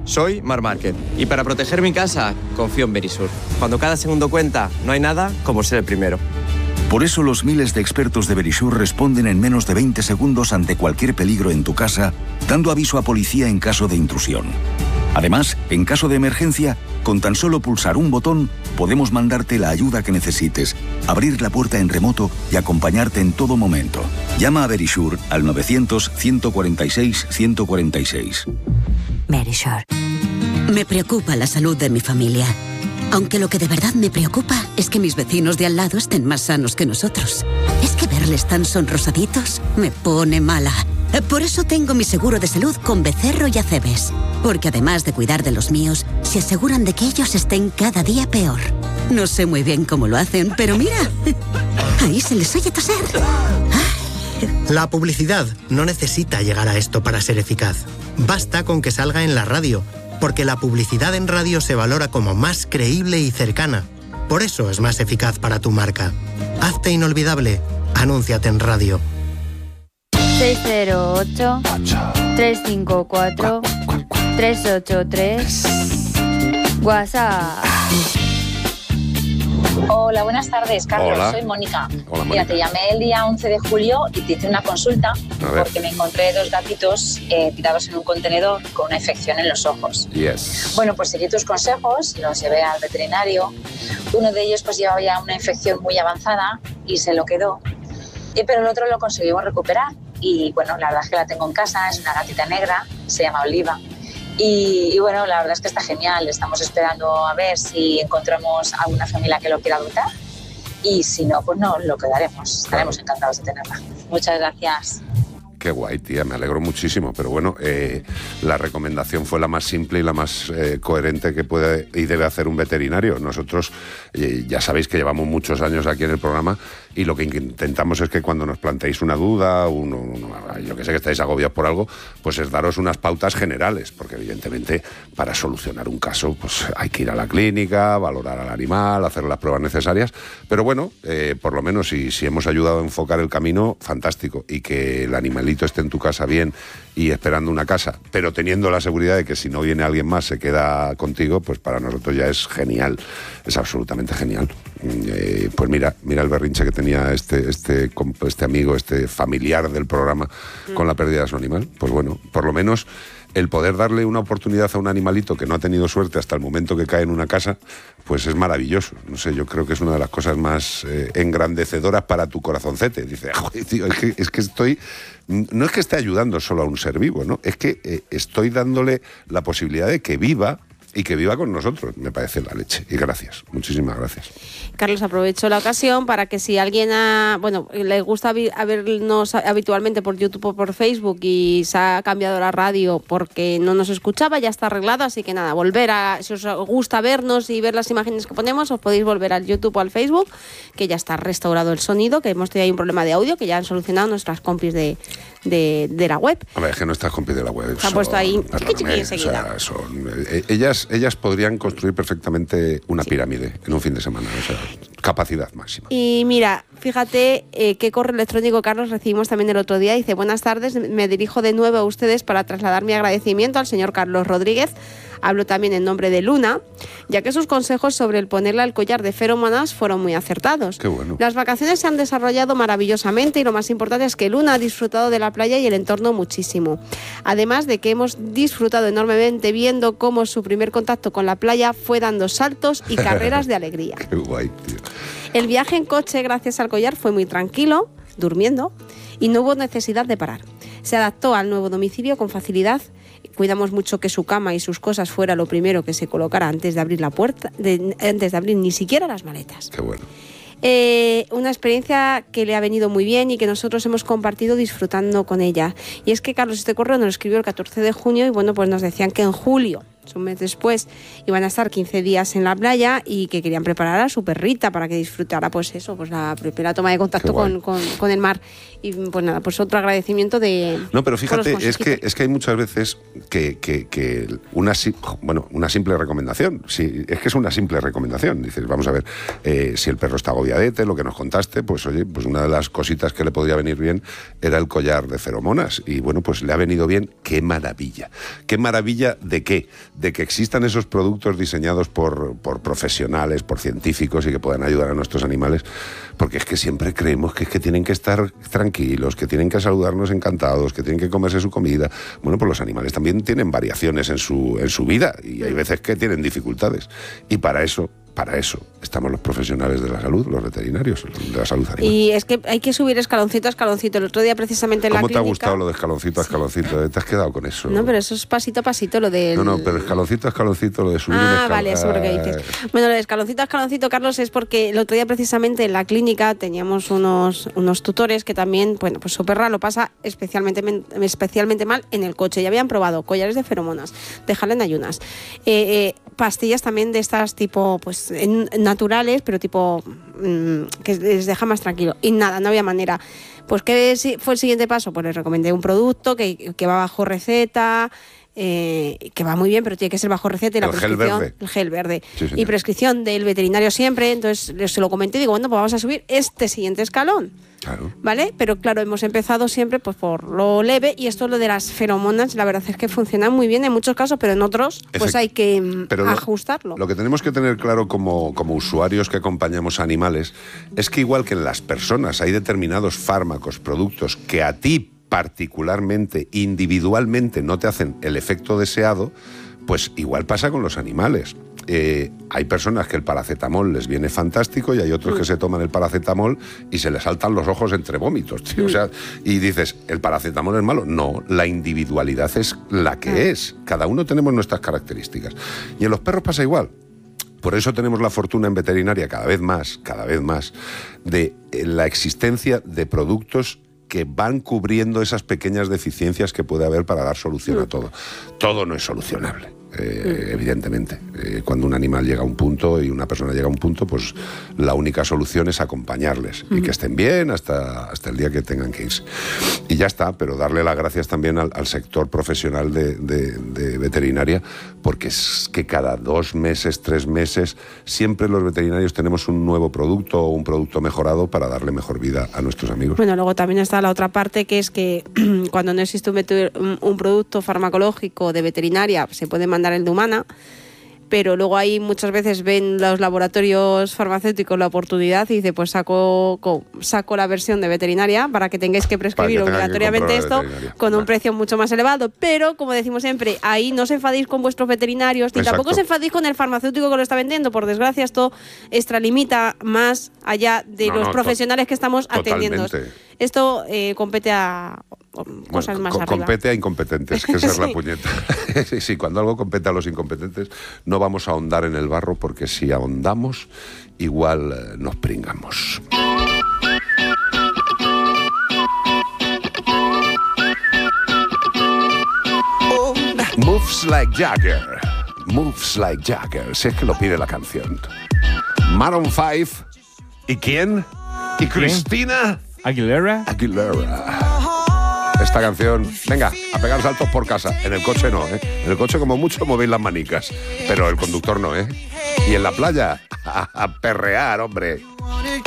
Soy Mar Márquez y para proteger mi casa confío en Verisur. Cuando cada segundo cuenta, no hay nada como ser el primero. Por eso los miles de expertos de Verisur responden en menos de 20 segundos ante cualquier peligro en tu casa, dando aviso a policía en caso de intrusión. Además, en caso de emergencia, con tan solo pulsar un botón, podemos mandarte la ayuda que necesites, abrir la puerta en remoto y acompañarte en todo momento. Llama a Verisur al 900-146-146. Verisur. Me preocupa la salud de mi familia. Aunque lo que de verdad me preocupa es que mis vecinos de al lado estén más sanos que nosotros. Es que verles tan sonrosaditos me pone mala. Por eso tengo mi seguro de salud con Becerro y Acebes. Porque además de cuidar de los míos, se aseguran de que ellos estén cada día peor. No sé muy bien cómo lo hacen, pero mira, ahí se les oye toser. La publicidad no necesita llegar a esto para ser eficaz. Basta con que salga en la radio, porque la publicidad en radio se valora como más creíble y cercana. Por eso es más eficaz para tu marca. Hazte inolvidable. Anúnciate en radio. 608-354-383 WhatsApp. Hola, buenas tardes, Carlos. Hola. Soy Mónica. Hola, Mira, Mónica. te llamé el día 11 de julio y te hice una consulta porque me encontré 2 gatitos tirados en un contenedor con una infección en los ojos. Yes. Bueno, pues seguí tus consejos, los llevé al veterinario. Uno de ellos pues llevaba ya una infección muy avanzada y se lo quedó. Pero el otro lo conseguimos recuperar. Y bueno, la verdad es que la tengo en casa, es una gatita negra, se llama Oliva. Y bueno, la verdad es que está genial. Estamos esperando a ver si encontramos alguna familia que lo quiera adoptar. Y si no, pues no lo quedaremos. Estaremos encantados de tenerla. Muchas gracias. Qué guay, tía, me alegro muchísimo. Pero bueno, la recomendación fue la más simple y la más coherente que puede y debe hacer un veterinario. Nosotros ya sabéis que llevamos muchos años aquí en el programa y lo que intentamos es que cuando nos planteéis una duda, yo que sé que estáis agobiados por algo, pues es daros unas pautas generales, porque evidentemente para solucionar un caso pues hay que ir a la clínica, valorar al animal, hacer las pruebas necesarias, pero bueno, por lo menos si hemos ayudado a enfocar el camino, fantástico, y que el animalito esté en tu casa bien y esperando una casa, pero teniendo la seguridad de que si no viene alguien más se queda contigo, pues para nosotros ya es genial, es absolutamente genial. Pues mira el berrinche que tenía este amigo, este familiar del programa con la pérdida de su animal. Pues bueno, por lo menos el poder darle una oportunidad a un animalito que no ha tenido suerte hasta el momento que cae en una casa, pues es maravilloso. No sé, yo creo que es una de las cosas más engrandecedoras para tu corazoncete. Dice, joder, tío, es que estoy... No es que esté ayudando solo a un ser vivo, ¿no? Es que estoy dándole la posibilidad de que viva y que viva con nosotros. Me parece la leche. Y gracias, muchísimas gracias. Carlos, aprovecho la ocasión para que si alguien le gusta vernos habitualmente por YouTube o por Facebook y se ha cambiado la radio porque no nos escuchaba, ya está arreglado, así que nada, si os gusta vernos y ver las imágenes que ponemos, os podéis volver al YouTube o al Facebook, que ya está restaurado el sonido, que hemos tenido ahí un problema de audio que ya han solucionado nuestras compis de la web. A ver, es que nuestras compis de la web se han puesto ahí enseguida. Ellas podrían construir perfectamente una pirámide en un fin de semana, o sea, capacidad máxima. Y mira, fíjate qué correo electrónico, Carlos, recibimos también el otro día. Dice, buenas tardes, me dirijo de nuevo a ustedes para trasladar mi agradecimiento al señor Carlos Rodríguez. Hablo también en nombre de Luna, ya que sus consejos sobre el ponerle al collar de feromonas fueron muy acertados. Qué bueno. Las vacaciones se han desarrollado maravillosamente y lo más importante es que Luna ha disfrutado de la playa y el entorno muchísimo. Además de que hemos disfrutado enormemente viendo cómo su primer contacto con la playa fue dando saltos y carreras de alegría. Qué guay, tío. El viaje en coche gracias al collar fue muy tranquilo, durmiendo, y no hubo necesidad de parar. Se adaptó al nuevo domicilio con facilidad. Cuidamos mucho que su cama y sus cosas fuera lo primero que se colocara antes de abrir la puerta, antes de abrir ni siquiera las maletas. Qué bueno. Una experiencia que le ha venido muy bien y que nosotros hemos compartido disfrutando con ella. Y es que Carlos, este correo nos lo escribió el 14 de junio y bueno, pues nos decían que en julio, un mes después, iban a estar 15 días en la playa y que querían preparar a su perrita para que disfrutara pues la primera toma de contacto con el mar. Y pues nada, pues otro agradecimiento de... No, pero fíjate, es que hay muchas veces que una simple recomendación, sí, es que es una simple recomendación. Dices, vamos a ver, si el perro está agobiadete, lo que nos contaste, pues oye, pues una de las cositas que le podría venir bien era el collar de feromonas. Y bueno, pues le ha venido bien. ¡Qué maravilla! ¿Qué maravilla de qué? de que existan esos productos diseñados por profesionales, por científicos y que puedan ayudar a nuestros animales, porque es que siempre creemos que es que tienen que estar tranquilos, que tienen que saludarnos encantados, que tienen que comerse su comida. Bueno, pues los animales también tienen variaciones en su vida y hay veces que tienen dificultades. Y para eso estamos los profesionales de la salud, los veterinarios de la salud animal. Y es que hay que subir escaloncito a escaloncito. El otro día precisamente en la clínica... ¿Cómo te ha gustado lo de escaloncito a escaloncito? ¿Te has quedado con eso? No, pero eso es pasito a pasito lo del... No, pero escaloncito a escaloncito, lo de subir un escalón. Vale, eso es lo que dices. Bueno, lo de escaloncito a escaloncito, Carlos, es porque el otro día precisamente en la clínica teníamos unos tutores que también, bueno, pues su perra lo pasa especialmente mal en el coche. Ya habían probado collares de feromonas, dejarle en ayunas, pastillas también de estas tipo, pues naturales, pero tipo que les deja más tranquilo. Y nada, no había manera. Pues ¿qué fue el siguiente paso? Pues les recomendé un producto que va bajo receta, que va muy bien, pero tiene que ser bajo receta y la prescripción, el gel verde. Sí, y prescripción del veterinario siempre. Entonces se lo comenté y digo, bueno, pues vamos a subir este siguiente escalón. Claro. ¿Vale? Pero claro, hemos empezado siempre pues por lo leve, y esto lo de las feromonas, la verdad es que funcionan muy bien en muchos casos, pero en otros pues hay que ajustarlo. Lo que tenemos que tener claro como usuarios que acompañamos a animales es que igual que en las personas hay determinados fármacos, productos que a ti particularmente, individualmente no te hacen el efecto deseado, pues igual pasa con los animales. Hay personas que el paracetamol les viene fantástico y hay otros que se toman el paracetamol y se les saltan los ojos entre vómitos, tío. O sea, y dices, ¿el paracetamol es malo? No, la individualidad es la que es. Cada uno tenemos nuestras características. Y en los perros pasa igual. Por eso tenemos la fortuna en veterinaria cada vez más, de la existencia de productos que van cubriendo esas pequeñas deficiencias que puede haber para dar solución a todo. Todo no es solucionable. Evidentemente, cuando un animal llega a un punto y una persona llega a un punto, pues la única solución es acompañarles y que estén bien hasta el día que tengan que irse. Y ya está, pero darle las gracias también al sector profesional de veterinaria, porque es que cada 2 meses, 3 meses, siempre los veterinarios tenemos un nuevo producto o un producto mejorado para darle mejor vida a nuestros amigos. Bueno, luego también está la otra parte, que es que cuando no existe un producto farmacológico de veterinaria, se puede mandar el de humana, pero luego ahí muchas veces ven los laboratorios farmacéuticos la oportunidad y dice, pues saco la versión de veterinaria para que tengáis que prescribir obligatoriamente esto con un precio mucho más elevado. Pero, como decimos siempre, ahí no os enfadéis con vuestros veterinarios, ni tampoco os enfadéis con el farmacéutico que lo está vendiendo. Por desgracia, esto extralimita más allá de los profesionales que estamos atendiendo. Esto compete a cosas más arriba. Compete a incompetentes, que esa es la puñeta. Sí, cuando algo compete a los incompetentes, no vamos a ahondar en el barro, porque si ahondamos, igual nos pringamos. Moves like Jagger. Moves like Jagger. Si es que lo pide la canción. Maroon 5. ¿Y quién? ¿Y Cristina Aguilera. Esta canción, venga, a pegar saltos por casa. En el coche no, ¿eh? En el coche como mucho movéis las manicas, pero el conductor no, ¿eh? Y en la playa, a perrear, hombre.